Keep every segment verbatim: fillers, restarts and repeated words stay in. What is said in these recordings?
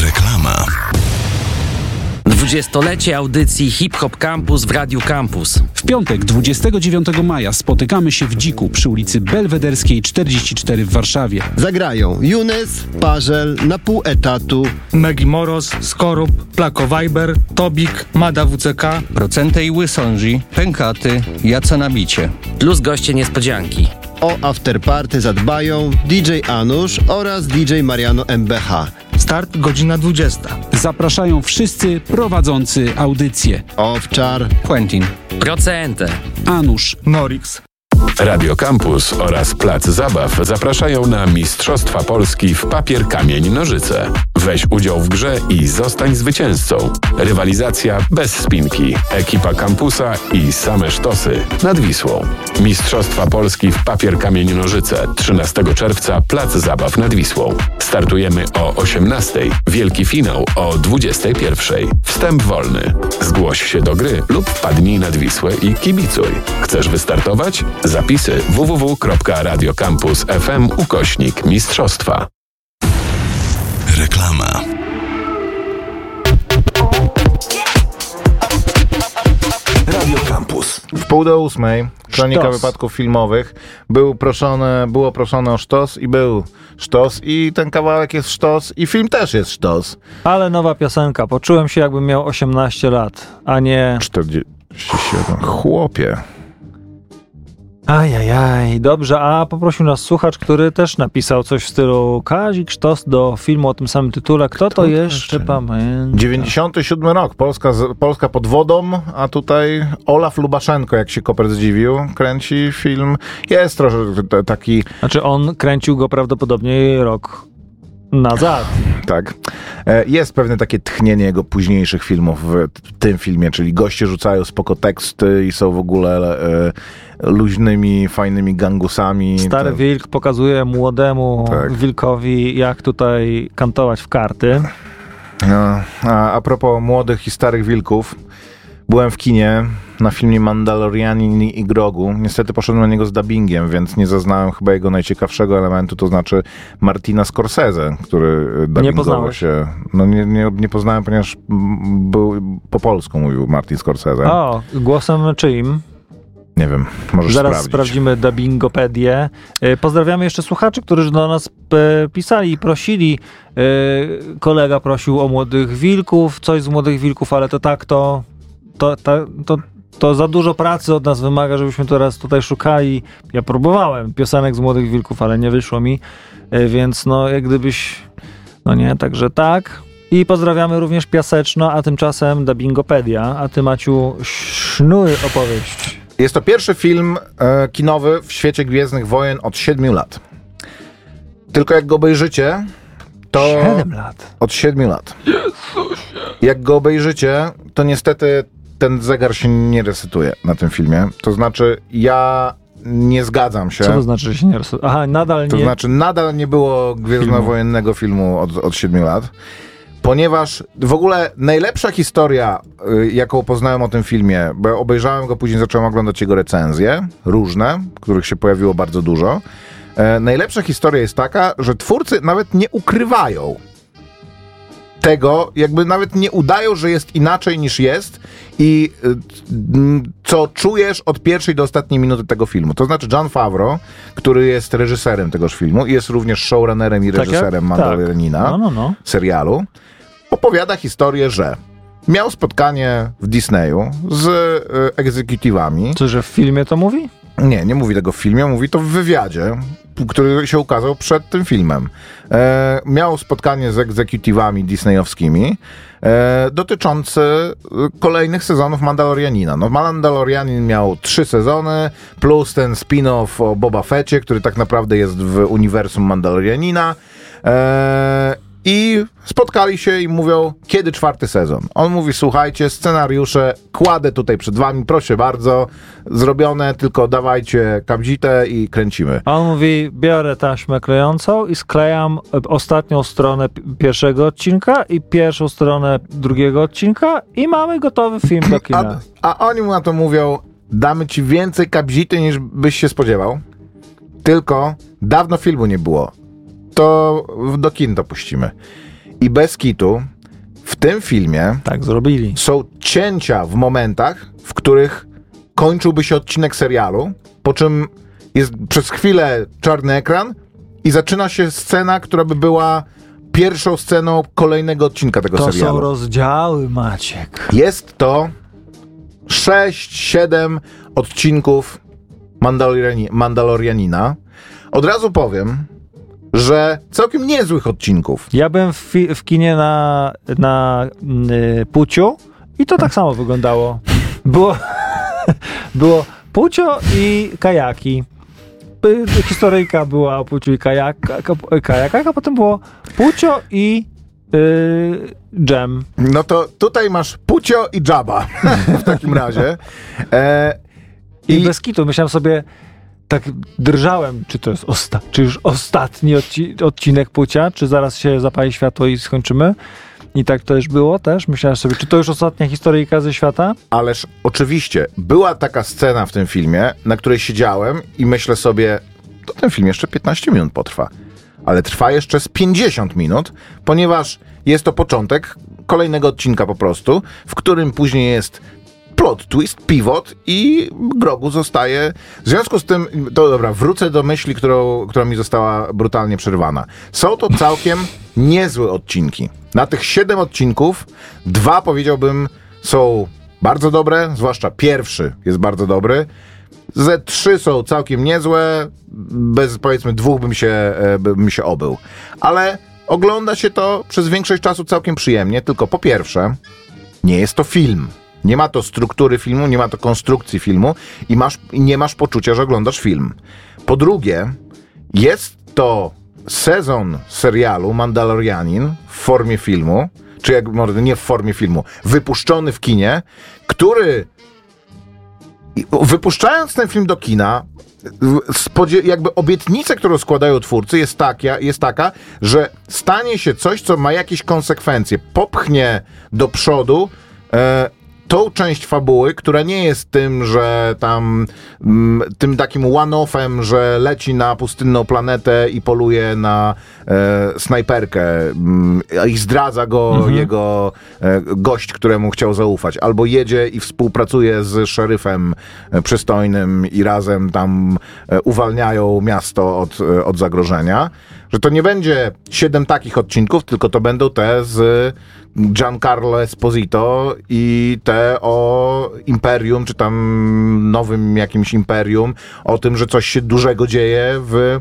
Reklama. Dwudziestolecie audycji Hip Hop Campus w Radiu Campus. W piątek, dwudziestego dziewiątego maja spotykamy się w Dziku przy ulicy Belwederskiej czterdzieści cztery w Warszawie. Zagrają Younes, Parzel, Na pół etatu, Megi Moros, Skorup, Plako Viber, Tobik, Mada W C K, Procente i Łysądzi, Pękaty, Jaca na bicie. Plus goście niespodzianki. O afterparty zadbają D J Anusz oraz D J Mariano M B H. start godzina dwudziesta. Zapraszają wszyscy prowadzący audycję. Owczar, Quentin, Procente, Anusz, Norix. Radio Campus oraz Plac Zabaw zapraszają na Mistrzostwa Polski w papier, kamień, nożyce. Weź udział w grze i zostań zwycięzcą. Rywalizacja bez spinki. Ekipa kampusa i same sztosy nad Wisłą. Mistrzostwa Polski w papier, kamień, nożyce. trzynastego czerwca Plac Zabaw nad Wisłą. Startujemy o osiemnastej. Wielki finał o dwudziestej pierwszej. Wstęp wolny. Zgłoś się do gry lub wpadnij nad Wisłę i kibicuj. Chcesz wystartować? Zapisy w w w kropka radiocampus kropka f m ukośnik mistrzostwa. Reklama. Radio Campus. W pół do ósmej kronika Sztos. wypadków filmowych. Był proszony, było proszone o sztos i był sztos i ten kawałek jest sztos i film też jest sztos. Ale nowa piosenka. Poczułem się, jakbym miał osiemnaście lat, a nie... czterdzieści siedem. Chłopie. Ajajaj, dobrze, a poprosił nas słuchacz, który też napisał coś w stylu Kazik sztos do filmu o tym samym tytule. Kto, Kto to jeszcze pamięta? dziewięćdziesiąty siódmy rok. Polska, z- Polska pod wodą, a tutaj Olaf Lubaszenko, jak się Koper zdziwił, kręci film. Jest trochę t- taki... Znaczy on kręcił go prawdopodobnie rok nazad. Tak. E, Jest pewne takie tchnienie jego późniejszych filmów w t- tym filmie, czyli goście rzucają spoko teksty i są w ogóle e, luźnymi, fajnymi gangusami. Stary To- wilk pokazuje młodemu Tak. wilkowi, jak tutaj kantować w karty. No, a, a propos młodych i starych wilków, byłem w kinie na filmie Mandalorianin i Grogu. Niestety poszedłem na niego z dubbingiem, więc nie zaznałem chyba jego najciekawszego elementu, to znaczy Martina Scorsese, który dubbingowo poznałeś? się... No nie, nie, nie poznałem, ponieważ mm, był, po polsku mówił Martin Scorsese. O, głosem czyim? Nie wiem, możesz Zaraz sprawdzić. sprawdzimy dubbingopedię. E, Pozdrawiamy jeszcze słuchaczy, którzy do nas e, pisali i prosili. E, Kolega prosił o Młodych Wilków, coś z Młodych Wilków, ale to tak, to, to, to, to, to za dużo pracy od nas wymaga, żebyśmy teraz tutaj szukali. Ja próbowałem piosenek z Młodych Wilków, ale nie wyszło mi, e, więc no jak gdybyś... No nie, także tak. I pozdrawiamy również Piaseczno, a tymczasem dubbingopedia. A ty, Maciu, sznuj opowieść. Jest to pierwszy film e, kinowy w świecie Gwiezdnych Wojen od siedmiu lat. Tylko jak go obejrzycie, to... Siedem lat. Od siedmiu lat. Jak go obejrzycie, to niestety ten zegar się nie resetuje na tym filmie. To znaczy, ja nie zgadzam się. Co to znaczy, że się nie rozsądza? Aha, nadal To nie... znaczy, nadal nie było gwiezdnowojennego filmu od, od siedmiu lat. Ponieważ w ogóle najlepsza historia, y, jaką poznałem o tym filmie, bo obejrzałem go, później zacząłem oglądać jego recenzje, różne, których się pojawiło bardzo dużo. E, najlepsza historia jest taka, że twórcy nawet nie ukrywają tego, jakby nawet nie udają, że jest inaczej niż jest i y, m, co czujesz od pierwszej do ostatniej minuty tego filmu. To znaczy Jon Favreau, który jest reżyserem tegoż filmu i jest również showrunnerem i Tak reżyserem jak? Mandalorianina, Tak. No, no, no. serialu, opowiada historię, że miał spotkanie w Disneyu z y, egzekutywami. Co, że w filmie to mówi? Nie, nie mówi tego w filmie, mówi to w wywiadzie, który się ukazał przed tym filmem. E, miał spotkanie z egzekutywami disneyowskimi e, dotyczące e, kolejnych sezonów Mandalorianina. No, Mandalorianin miał trzy sezony, plus ten spin-off o Boba Fetcie, który tak naprawdę jest w uniwersum Mandalorianina. E, I spotkali się i mówią, kiedy czwarty sezon. On mówi, słuchajcie, scenariusze kładę tutaj przed wami, proszę bardzo, zrobione, tylko dawajcie kabzitę i kręcimy. A on mówi, biorę taśmę klejącą i sklejam ostatnią stronę p- pierwszego odcinka i pierwszą stronę drugiego odcinka i mamy gotowy film do kina. A, a oni mu na to mówią, damy ci więcej kabzity niż byś się spodziewał, tylko dawno filmu nie było. To do kin to puścimy. I bez kitu w tym filmie Tak zrobili. są cięcia w momentach, w których kończyłby się odcinek serialu, po czym jest przez chwilę czarny ekran i zaczyna się scena, która by była pierwszą sceną kolejnego odcinka tego To serialu. są rozdziały, Maciek. Jest to sześć siedem odcinków Mandaloriani- Mandalorianina. Od razu powiem, że całkiem niezłych odcinków. Ja byłem w, fi- w kinie na, na y, Puciu i to tak samo wyglądało. Było, było Pucio i kajaki. Y, Historyjka była o Puciu i kajak, ka- kajakach, a potem było Pucio i y, dżem. No to tutaj masz Pucio i Jabba w takim razie. E, I, I bez kitu myślałem sobie, tak drżałem, czy to jest osta- czy już ostatni odci- odcinek Pucia, czy zaraz się zapali światło i skończymy. I tak to już było też. Myślałem sobie, czy to już ostatnia historyjka ze świata? Ależ oczywiście, była taka scena w tym filmie, na której siedziałem i myślę sobie, to ten film jeszcze piętnaście minut potrwa. Ale trwa jeszcze z pięćdziesiąt minut, ponieważ jest to początek kolejnego odcinka po prostu, w którym później jest plot twist, pivot i Grogu zostaje... W związku z tym, to dobra, wrócę do myśli, którą, która mi została brutalnie przerwana. Są to całkiem niezłe odcinki. Na tych siedem odcinków, dwa powiedziałbym są bardzo dobre, zwłaszcza pierwszy jest bardzo dobry. Ze trzy są całkiem niezłe, bez powiedzmy dwóch bym się, e, bym się obył. Ale ogląda się to przez większość czasu całkiem przyjemnie, tylko po pierwsze, nie jest to film. Nie ma to struktury filmu, nie ma to konstrukcji filmu i masz, nie masz poczucia, że oglądasz film. Po drugie, jest to sezon serialu Mandalorianin w formie filmu, czy jak może nie w formie filmu, wypuszczony w kinie, który wypuszczając ten film do kina, spodzie- jakby obietnicę, którą składają twórcy jest taka, jest taka, że stanie się coś, co ma jakieś konsekwencje, popchnie do przodu e, tą część fabuły, która nie jest tym, że tam m, tym takim one-offem, że leci na pustynną planetę i poluje na e, snajperkę m, i zdradza go Mhm. jego e, gość, któremu chciał zaufać, albo jedzie i współpracuje z szeryfem e, przystojnym i razem tam e, uwalniają miasto od, e, od zagrożenia, że to nie będzie siedem takich odcinków, tylko to będą te z Giancarlo Esposito i te o Imperium, czy tam nowym jakimś Imperium, o tym, że coś się dużego dzieje w,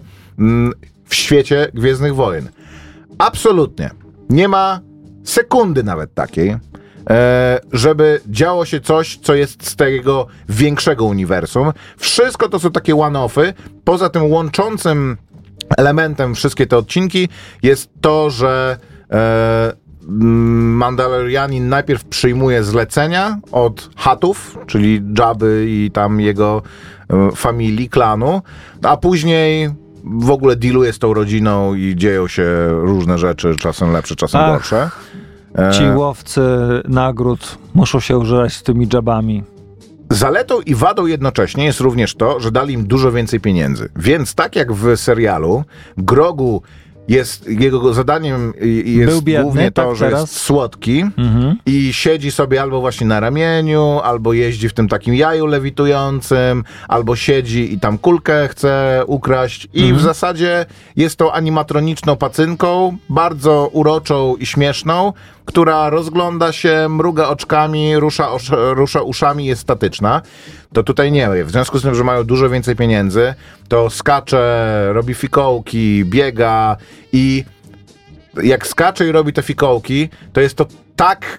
w świecie Gwiezdnych Wojen. Absolutnie. Nie ma sekundy nawet takiej, e, żeby działo się coś, co jest z tego większego uniwersum. Wszystko to są takie one-offy. Poza tym łączącym elementem wszystkie te odcinki jest to, że e, Mandalorianin najpierw przyjmuje zlecenia od Huttów, czyli Jabby i tam jego e, familii, klanu, a później w ogóle dealuje z tą rodziną i dzieją się różne rzeczy, czasem lepsze, czasem Ach, gorsze. E, Ci łowcy nagród muszą się użerać z tymi Jabami. Zaletą i wadą jednocześnie jest również to, że dali im dużo więcej pieniędzy. Więc tak jak w serialu, Grogu jest, jego zadaniem jest Był biedny, głównie to, tak, że teraz? jest słodki Mhm. i siedzi sobie albo właśnie na ramieniu, albo jeździ w tym takim jaju lewitującym, albo siedzi i tam kulkę chce ukraść i Mhm. w zasadzie jest tą animatroniczną pacynką, bardzo uroczą i śmieszną, która rozgląda się, mruga oczkami, rusza, osz- rusza uszami, jest statyczna. To tutaj nie. W związku z tym, że mają dużo więcej pieniędzy, to skacze, robi fikołki, biega i jak skacze i robi te fikołki, to jest to tak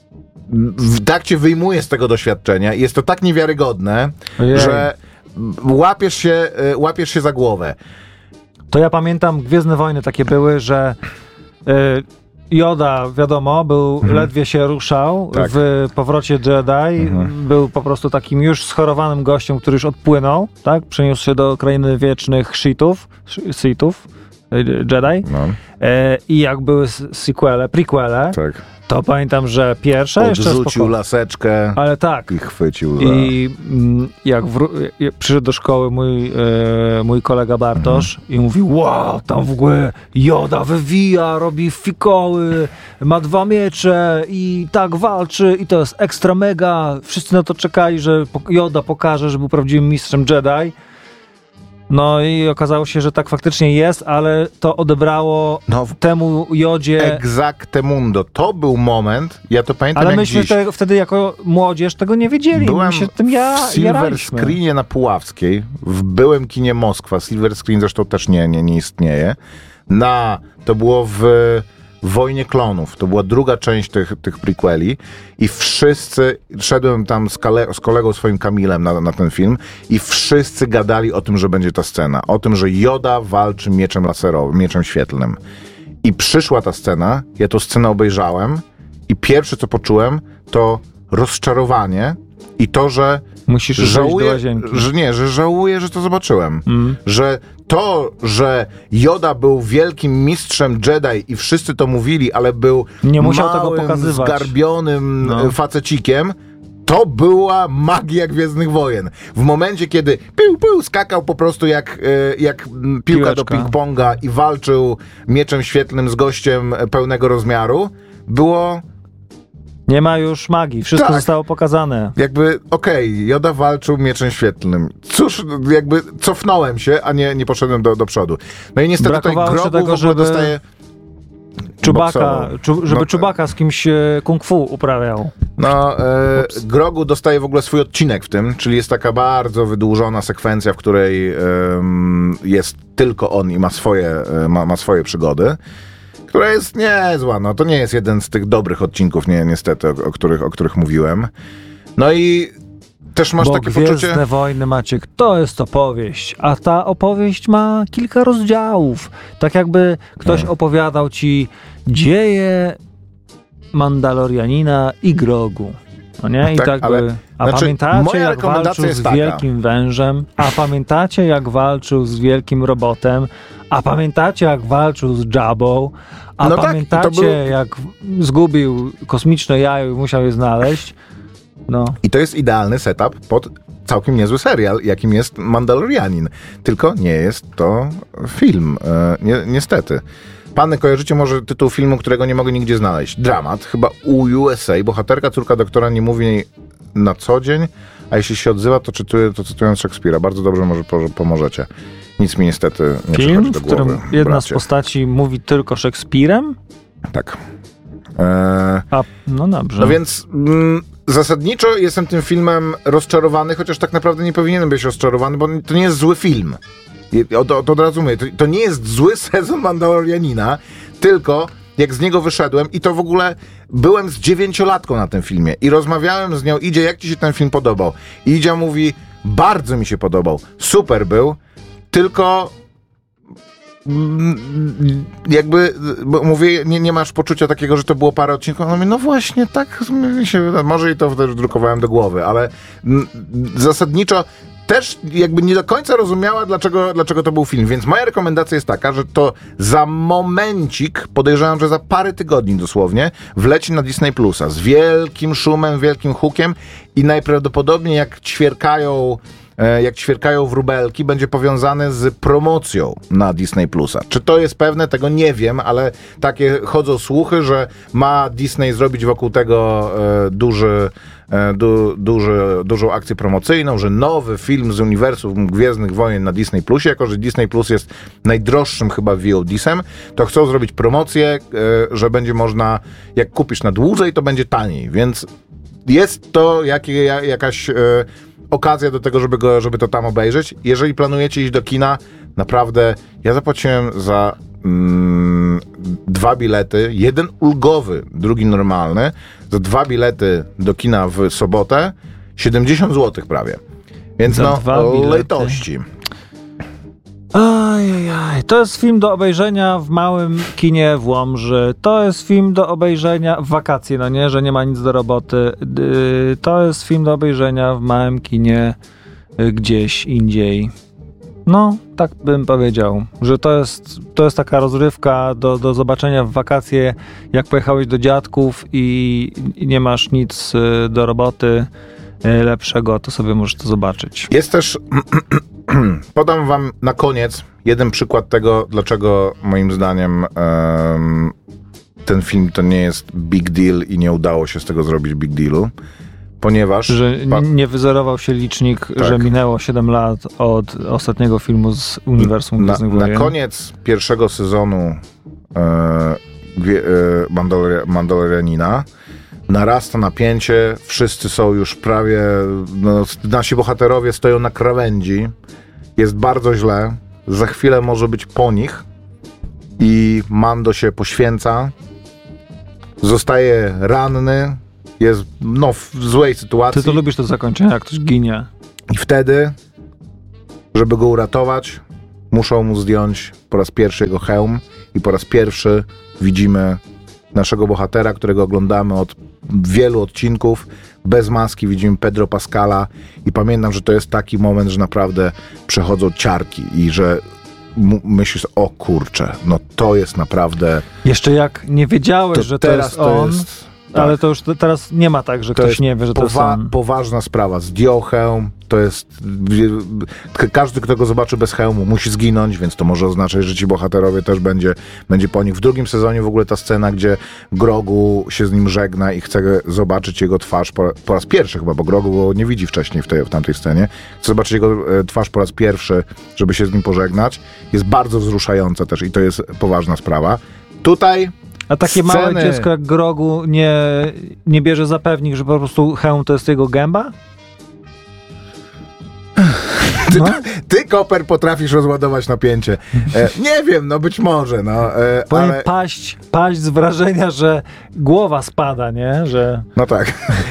w- tak cię wyjmuje z tego doświadczenia i jest to tak niewiarygodne, Ojej. że łapiesz się, y, łapiesz się za głowę. To ja pamiętam, Gwiezdne Wojny takie były, że y, Yoda, wiadomo, był, ledwie się ruszał Tak. w powrocie Jedi, był po prostu takim już schorowanym gościem, który już odpłynął, tak? Przeniósł się do krainy wiecznych Sithów, Sh- Sithów, Jedi. No. E, I jak były sequele, prequele, Tak. to pamiętam, że pierwsze jeszcze Odrzucił spoko, laseczkę ale tak. i chwycił za... I mm, jak wró- jak przyszedł do szkoły mój, e, mój kolega Bartosz Mhm. i mówił, wow, tam w ogóle Joda wywija, robi fikoły, ma dwa miecze i tak walczy i to jest ekstra mega. Wszyscy na to czekali, że Joda pokaże, że był prawdziwym mistrzem Jedi. No i okazało się, że tak faktycznie jest, ale to odebrało No, temu Jodzie... Exactemundo. To był moment, ja to pamiętam Ale jak myśmy dziś. te, wtedy jako młodzież tego nie wiedzieli. Byłem My się tym ja, w Silver jaraliśmy. Screenie na Puławskiej, w byłym kinie Moskwa. Silver Screen zresztą też nie, nie, nie istnieje. Na, to było w Wojnie Klonów. To była druga część tych, tych prequeli i wszyscy, szedłem tam z, kale, z kolegą swoim Kamilem na, na ten film i wszyscy gadali o tym, że będzie ta scena. O tym, że Joda walczy mieczem laserowym, mieczem świetlnym. I przyszła ta scena, ja tę scenę obejrzałem i pierwsze co poczułem to rozczarowanie i to, że Musisz żałuję, do żałuję, łazienki. że nie, że żałuję, że to zobaczyłem. Mm. Że to, że Joda był wielkim mistrzem Jedi i wszyscy to mówili, ale był Nie musiał tego małym, pokazywać. zgarbionym No. facecikiem, to była magia Gwiezdnych Wojen. W momencie, kiedy pił, pił, skakał po prostu jak, e, jak mm, piłka do Piłeczka. ping-ponga i walczył mieczem świetlnym z gościem pełnego rozmiaru, było Nie ma już magii, wszystko Tak. zostało pokazane. jakby, okej, Joda walczył mieczem świetlnym. Cóż, jakby cofnąłem się, a nie, nie poszedłem do, do przodu. No i niestety Brakowało tutaj jeszcze Grogu tego, w ogóle żeby dostaje... Czubaka, boksował. czu, żeby No, Czubaka z kimś e, kung fu uprawiał. No, e, Grogu dostaje w ogóle swój odcinek w tym, czyli jest taka bardzo wydłużona sekwencja, w której em, jest tylko on i ma swoje, e, ma, ma swoje przygody, która jest niezła. No, to nie jest jeden z tych dobrych odcinków, nie, niestety, o, o, których, o których mówiłem. No i też masz Bo takie Gwiezdne poczucie... Wojny, Maciek, to jest opowieść, a ta opowieść ma kilka rozdziałów. Tak jakby ktoś Hmm. opowiadał ci dzieje Mandalorianina i Grogu. No nie? I Tak, tak ale- by, a znaczy, pamiętacie, moja jak rekomendacja walczył jest z taka. wielkim wężem? A pamiętacie, jak walczył z wielkim robotem? A pamiętacie, jak walczył z Jabbą? A No tak, pamiętacie, to był- jak zgubił kosmiczne jajo i musiał je znaleźć? No. I to jest idealny setup pod całkiem niezły serial, jakim jest Mandalorianin. Tylko nie jest to film, e, ni niestety. Pany, kojarzycie może tytuł filmu, którego nie mogę nigdzie znaleźć? Dramat, chyba U S A. Bohaterka, córka doktora nie mówi na co dzień, a jeśli się odzywa, to czytuje, to cytując Szekspira. Bardzo dobrze może po pomożecie. Nic mi niestety nie Film, przychodzi do w którym głowy. jedna z bracie. postaci mówi tylko Szekspirem? Tak. E, A, no dobrze. No więc mm, zasadniczo jestem tym filmem rozczarowany, chociaż tak naprawdę nie powinienem być rozczarowany, bo to nie jest zły film. I- Od, od, od razu mówię, to, to nie jest zły sezon Mandalorianina, tylko jak z niego wyszedłem i to w ogóle byłem z dziewięciolatką na tym filmie i rozmawiałem z nią, Idzie, jak ci się ten film podobał? I Idzia mówi, bardzo mi się podobał, super był, tylko mm, jakby, bo mówię, nie, nie masz poczucia takiego, że to było parę odcinków. No, mówię, no właśnie, tak mi się, może i to też drukowałem do głowy, ale mm, zasadniczo też jakby nie do końca rozumiała, dlaczego, dlaczego to był film. Więc moja rekomendacja jest taka, że to za momencik, podejrzewam, że za parę tygodni dosłownie, wleci na Disney Plusa z wielkim szumem, wielkim hukiem i najprawdopodobniej jak ćwierkają e, jak ćwierkają wróbelki, będzie powiązany z promocją na Disney Plusa. Czy to jest pewne? Tego nie wiem, ale takie chodzą słuchy, że ma Disney zrobić wokół tego e, duży Du, duży, dużą akcję promocyjną, że nowy film z uniwersum Gwiezdnych Wojen na Disney Plusie, jako że Disney Plus jest najdroższym chyba V O D-sem, to chcą zrobić promocję, e, że będzie można, jak kupisz na dłużej, to będzie taniej, więc jest to jak, jak, jakaś e, okazja do tego, żeby, go, żeby to tam obejrzeć. Jeżeli planujecie iść do kina, naprawdę, ja zapłaciłem za mm, dwa bilety, jeden ulgowy, drugi normalny, za dwa bilety do kina w sobotę, siedemdziesiąt złotych prawie. Więc Za no, dwa bilety. lejtości. Ajajaj, to jest film do obejrzenia w małym kinie w Łomży. To jest film do obejrzenia w wakacje, no nie, że nie ma nic do roboty. Yy, To jest film do obejrzenia w małym kinie yy, gdzieś indziej. No, tak bym powiedział, że to jest, to jest taka rozrywka do, do zobaczenia w wakacje, jak pojechałeś do dziadków i, i nie masz nic y, do roboty y, lepszego, to sobie możesz to zobaczyć. Jest też, podam wam na koniec jeden przykład tego, dlaczego moim zdaniem um, ten film to nie jest big deal i nie udało się z tego zrobić big dealu, ponieważ... Że pa- nie wyzerował się licznik, Tak. że minęło siedem lat od ostatniego filmu z uniwersum na, Gwiezdnych na Wojen. koniec pierwszego sezonu e, Gwie- e, Mandalor- Mandalorianina narasta napięcie, wszyscy są już prawie, no, nasi bohaterowie stoją na krawędzi, jest bardzo źle, za chwilę może być po nich i Mando się poświęca, zostaje ranny, jest no, w złej sytuacji. Ty to lubisz to zakończenie, jak ktoś ginie. I wtedy, żeby go uratować, muszą mu zdjąć po raz pierwszy jego hełm i po raz pierwszy widzimy naszego bohatera, którego oglądamy od wielu odcinków. Bez maski widzimy Pedro Pascala i pamiętam, że to jest taki moment, że naprawdę przechodzą ciarki i że m- myślisz, o kurczę, no to jest naprawdę... Jeszcze jak nie wiedziałeś, To że to teraz jest to on, jest... tak. ale to już to, teraz nie ma tak, że To ktoś jest nie wie, że to jest powa- on. poważna sprawa. Zdjął hełm, to jest... K- każdy, kto go zobaczy bez hełmu, musi zginąć, więc to może oznaczać, że ci bohaterowie też będzie, będzie po nich. W drugim sezonie w ogóle ta scena, gdzie Grogu się z nim żegna i chce zobaczyć jego twarz po, po raz pierwszy chyba, bo Grogu go nie widzi wcześniej w, tej, w tamtej scenie. Chce zobaczyć jego e, twarz po raz pierwszy, żeby się z nim pożegnać. Jest bardzo wzruszająca też i to jest poważna sprawa. Tutaj... A takie sceny- małe dziecko jak Grogu nie, nie bierze za pewnik, że po prostu hełm to jest jego gęba? Ty, No. ty, Koper, potrafisz rozładować napięcie. E, nie wiem, no być może, no, e, Powinien ale... paść, paść z wrażenia, że głowa spada, nie? Że... No tak.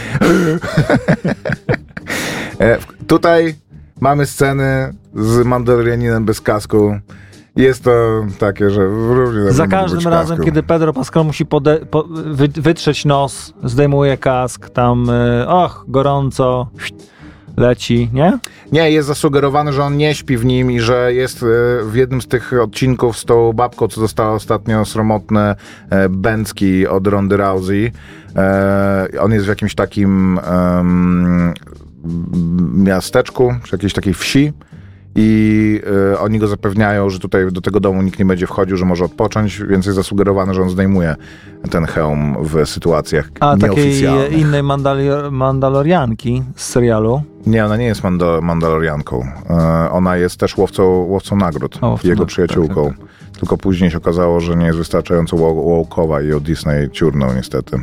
e, w- tutaj mamy sceny z Mandalorianinem bez kasku. Jest to takie, że równie dobrze Za mógł każdym być w razem, kasku. kiedy Pedro Pascal musi pode, po, wy, wytrzeć nos, zdejmuje kask, tam y, och, gorąco, leci, nie? Nie, jest zasugerowane, że on nie śpi w nim i że jest e, w jednym z tych odcinków z tą babką, co dostała ostatnio sromotne e, bęcki od Rondy Rousey. E, on jest w jakimś takim em, miasteczku, czy jakiejś takiej wsi i e, oni go zapewniają, że tutaj do tego domu nikt nie będzie wchodził, że może odpocząć, więc jest zasugerowane, że on zdejmuje ten hełm w sytuacjach A takiej nieoficjalnych. innej Mandali- Mandalorianki z serialu. Nie, ona nie jest Mando- Mandalorianką. E, ona jest też łowcą, łowcą nagród, O, łowcą jego nagród, przyjaciółką. tak, tak, Tylko później się okazało, że nie jest wystarczająco ło- łołkowa i ją Disney ciurnął niestety.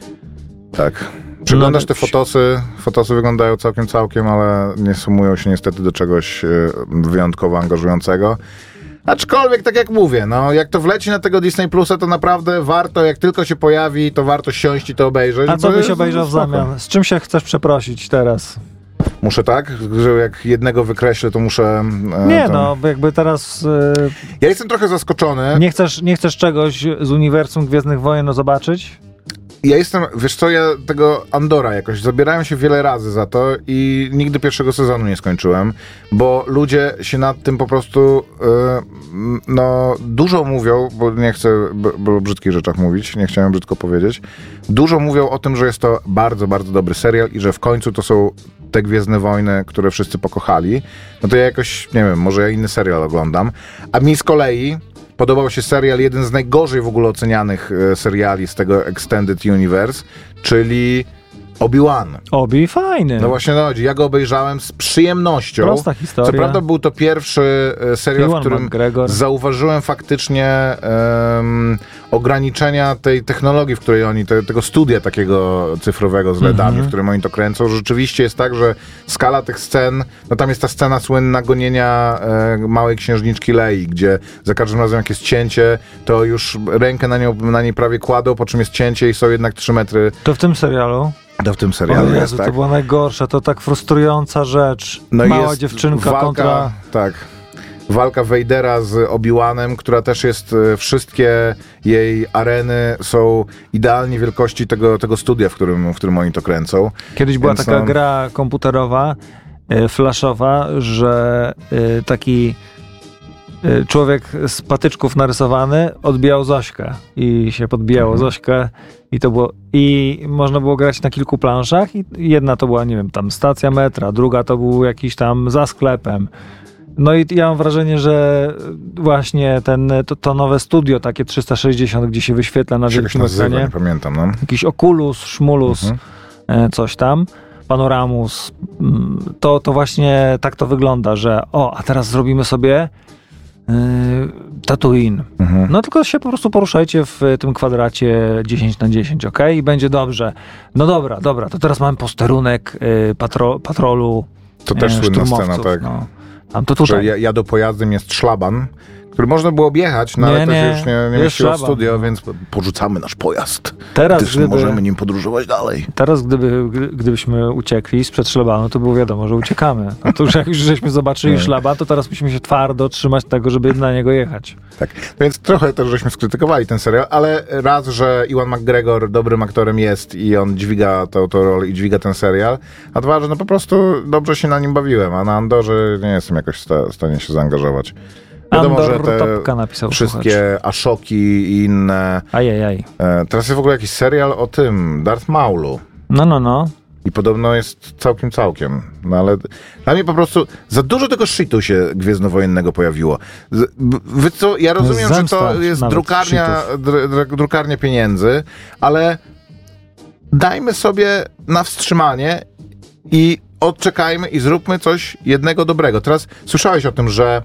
Tak. Przeglądasz te No, fotosy, fotosy wyglądają całkiem, całkiem, ale nie sumują się niestety do czegoś e, wyjątkowo angażującego. Aczkolwiek, tak jak mówię, no jak to wleci na tego Disney Plusa, to naprawdę warto, jak tylko się pojawi, to warto siąść i to obejrzeć. A co bo byś jest obejrzał w spoko. zamian? Z czym się chcesz przeprosić teraz? Muszę tak, że jak jednego wykreślę, to muszę... e, Nie to... no, bo jakby teraz y, Ja jestem trochę zaskoczony. nie, chcesz, nie chcesz czegoś z uniwersum Gwiezdnych Wojen no, zobaczyć? Ja jestem, wiesz co, ja tego Andora jakoś zabierałem się wiele razy za to i nigdy pierwszego sezonu nie skończyłem, bo ludzie się nad tym po prostu yy, no dużo mówią, bo nie chcę b- b- o brzydkich rzeczach mówić, nie chciałem brzydko powiedzieć, dużo mówią o tym, że jest to bardzo, bardzo dobry serial i że w końcu to są te Gwiezdne Wojny, które wszyscy pokochali. No to ja jakoś, nie wiem, może ja inny serial oglądam, a mi z kolei podobał się serial, jeden z najgorzej w ogóle ocenianych e, seriali z tego Extended Universe, czyli Obi-Wan. Obi, fajny. No właśnie no, ja go obejrzałem z przyjemnością. Prosta historia. Co prawda był to pierwszy e, serial, Ewan w którym McGregor. zauważyłem faktycznie em, ograniczenia tej technologii, w której oni, te, tego studia takiego cyfrowego z LEDami, Mhm. w którym oni to kręcą. Rzeczywiście jest tak, że skala tych scen, no tam jest ta scena słynna gonienia e, małej księżniczki Lei, gdzie za każdym razem jak jest cięcie, to już rękę na, nią, na niej prawie kładą, po czym jest cięcie i są jednak trzy metry. To w tym serialu? To w tym O serialu Jezu, jest, tak? to była najgorsza, to tak frustrująca rzecz. No i Mała jest dziewczynka walka, kontra... Tak. Walka Vadera z Obi-Wanem, która też jest, e, wszystkie jej areny są idealnie wielkości tego, tego studia, w którym, w którym oni to kręcą. Kiedyś była Więc taka no- gra komputerowa, y, flashowa, że y, taki y, człowiek z patyczków narysowany odbijał Zośkę i się podbijało Mhm. Zośkę i to było i można było grać na kilku planszach i jedna to była, nie wiem, tam stacja metra, druga to był jakiś tam za sklepem. No i ja mam wrażenie, że właśnie ten, to, to nowe studio, takie trzysta sześćdziesiąt, gdzie się wyświetla na Jak się wielkim nazywa, ekranie, nie pamiętam, no. jakiś Oculus, Szmulus, Mhm. e, coś tam, Panoramus, mm, to, to właśnie tak to wygląda, że o, a teraz zrobimy sobie yy, Tatooine. Mhm. No tylko się po prostu poruszajcie w tym kwadracie dziesięć na dziesięć, ok? I będzie dobrze. No dobra, dobra, to teraz mamy posterunek yy, patro, patrolu To też e, słynna szturmowców, scena, tak. No. Tam to Że tutaj. ja- jadą pojazdem, jest szlaban, który można było objechać, no Nie, ale to się nie, już nie, nie jest mieściło w szlaban, studio, no. więc porzucamy nasz pojazd. Teraz, Gdyż gdyby, możemy nim podróżować dalej. teraz gdyby, gdy- gdybyśmy uciekli sprzed szlabanu, to było wiadomo, że uciekamy. No to już jak już żeśmy zobaczyli Nie. szlaban, to teraz musimy się twardo trzymać tego, żeby na niego jechać. Tak, więc trochę też żeśmy skrytykowali ten serial, ale raz, że Ewan McGregor dobrym aktorem jest i on dźwiga tę tę rolę i dźwiga ten serial, a dwa, że no po prostu dobrze się na nim bawiłem, a na Andorze nie jestem jakoś sta- w stanie się zaangażować. Wiadomo, Andor że te Topka napisał słuchacz. wszystkie Ashoki i inne... Ajajaj. E, teraz jest w ogóle jakiś serial o tym, Darth Maulu. No, no, no. I podobno jest całkiem, całkiem. No ale dla mnie po prostu za dużo tego shitu się gwiezdnowojennego pojawiło. Z- b- Wy co, ja rozumiem, że zemsta to jest nawet drukarnia, dr, dr, drukarnia pieniędzy, ale dajmy sobie na wstrzymanie i odczekajmy i zróbmy coś jednego dobrego. Teraz słyszałeś o tym, że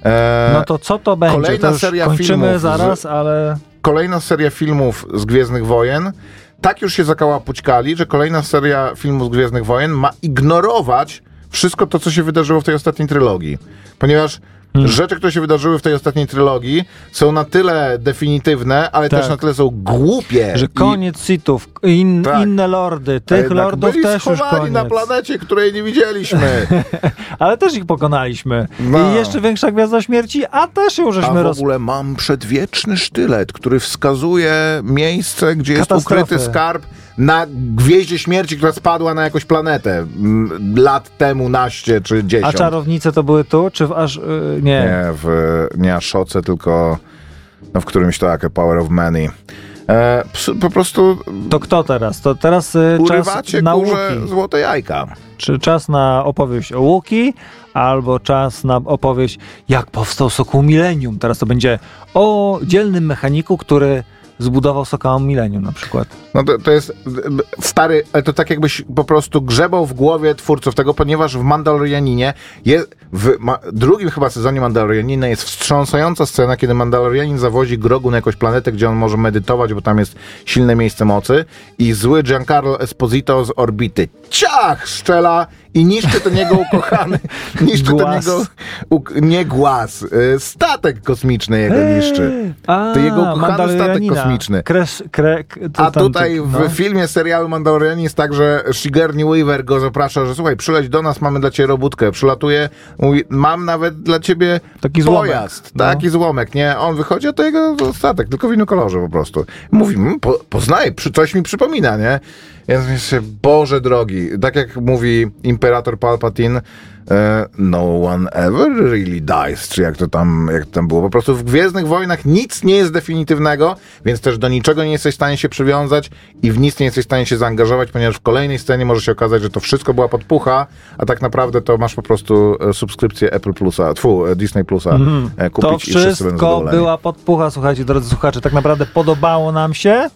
e, No to co to będzie? kolejna To już seria kończymy filmów z- zaraz, ale... kolejna seria filmów z Gwiezdnych Wojen tak już się zakałapućkali, że kolejna seria filmów z Gwiezdnych Wojen ma ignorować wszystko to, co się wydarzyło w tej ostatniej trylogii. Ponieważ Hmm. rzeczy, które się wydarzyły w tej ostatniej trylogii są na tyle definitywne, ale Tak. też na tyle są głupie. Że I- koniec Sithów, in, Tak. inne lordy, a tych jednak lordów byli też już schowani koniec. na planecie, której nie widzieliśmy. Ale też ich pokonaliśmy. No. I jeszcze większa Gwiazda Śmierci, a też ją A żeśmy w roz... ogóle mam przedwieczny sztylet, który wskazuje miejsce, gdzie jest Katastrofy. ukryty skarb na Gwieździe Śmierci, która spadła na jakąś planetę m, lat temu naście czy A dziesiąt. czarownice to były tu, czy w aż... Yy, nie. Nie, w nie Ashoce, tylko no, w którymś tak, A Power of Many. E, ps, po prostu To kto teraz? To teraz yy, czas urywacie na kurze Łuki. złote jajka. Czy czas na opowieść o Łuki, albo czas na opowieść, jak powstał Sokół Millennium. Teraz to będzie o dzielnym mechaniku, który zbudował Sokoła Millennium na przykład. No to, to jest stary, ale to tak jakbyś po prostu grzebał w głowie twórców tego, ponieważ w Mandalorianinie jest, w ma, drugim chyba sezonie Mandalorianina jest wstrząsająca scena, kiedy Mandalorianin zawozi Grogu na jakąś planetę, gdzie on może medytować, bo tam jest silne miejsce mocy i zły Giancarlo Esposito z orbity ciach strzela i niszczy ten jego ukochany, niszczy ten Głaz. jego, uk, nie głaz, y, statek kosmiczny jego niszczy. A, To jego ukochany statek Mandalorianina. kosmiczny. Kres, kre, k- to A tam- tutaj no. w filmie, serialu Mandalorian jest tak, że Sigourney Weaver go zaprasza, że słuchaj, przyleć do nas, mamy dla ciebie robótkę. Przylatuje, mówi, mam nawet dla ciebie Taki złomek. pojazd. No. Taki złomek, nie? On wychodzi, a to jego statek, tylko w innym kolorze po prostu. Mówi, mm, po, poznaję, przy, coś mi przypomina, nie? Więc myślę, Boże drogi, tak jak mówi Imperator Palpatine, e, no one ever really dies, czy jak to tam, jak to tam było. Po prostu w Gwiezdnych Wojnach nic nie jest definitywnego, więc też do niczego nie jesteś w stanie się przywiązać i w nic nie jesteś w stanie się zaangażować, ponieważ w kolejnej scenie może się okazać, że to wszystko była podpucha, a tak naprawdę to masz po prostu e, subskrypcję Apple Plusa, tfu, e, Disney Plusa Mhm. e, kupić To i wszyscy będą wszystko zadowoleni. była podpucha, słuchajcie, drodzy słuchacze, tak naprawdę podobało nam się.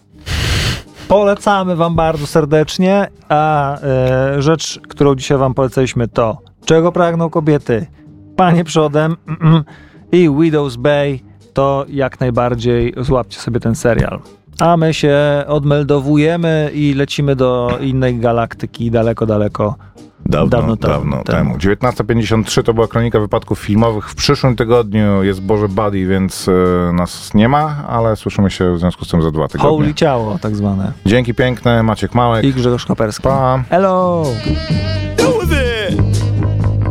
Polecamy wam bardzo serdecznie, a e, rzecz, którą dzisiaj wam polecaliśmy, to Czego pragną kobiety, Panie przodem mm, mm, i Widow's Bay, to jak najbardziej złapcie sobie ten serial. A my się odmeldowujemy i lecimy do innej galaktyki daleko, daleko. Dawno, Dawno dawno, temu, temu. temu. dziewiętnasta pięćdziesiąt trzy to była kronika wypadków filmowych. W przyszłym tygodniu jest Boże Buddy, więc y, nas nie ma, ale słyszymy się w związku z tym za dwa tygodnie. Holy ciało tak zwane. Dzięki piękne, Maciek Małek. I Grzegorz Koperski. Pa. Hello! Do